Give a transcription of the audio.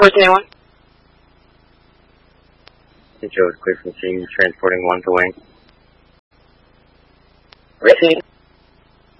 Post anyone? Joe is clear from scene, transporting 1 to wing. Receive.